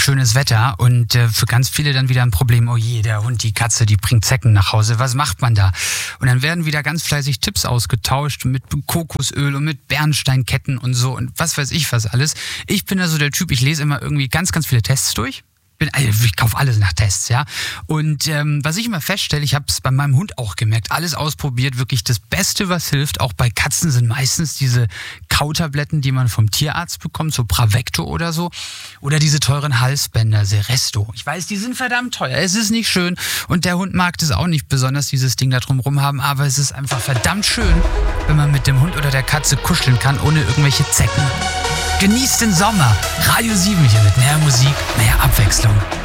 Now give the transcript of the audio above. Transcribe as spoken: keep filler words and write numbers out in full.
schönes Wetter und äh, für ganz viele dann wieder ein Problem, oh je, der Hund, die Katze, die bringt Zecken nach Hause, was macht man da? Und dann werden wieder ganz fleißig Tipps ausgetauscht mit Kokosöl und mit Bernsteinketten und so und was weiß ich was alles. Ich bin also der Typ, ich lese immer irgendwie ganz, ganz viele Tests durch. Bin, ich kaufe alles nach Tests, ja. Und ähm, was ich immer feststelle, ich habe es bei meinem Hund auch gemerkt, alles ausprobiert, wirklich das Beste, was hilft. Auch bei Katzen sind meistens diese Kautabletten, die man vom Tierarzt bekommt, so Bravecto oder so. Oder diese teuren Halsbänder, Seresto. Ich weiß, die sind verdammt teuer, es ist nicht schön. Und der Hund mag das auch nicht besonders, dieses Ding da drumrum haben. Aber es ist einfach verdammt schön, wenn man mit dem Hund oder der Katze kuscheln kann, ohne irgendwelche Zecken. Genießt den Sommer. Radio sieben hier mit mehr Musik, mehr Abwechslung.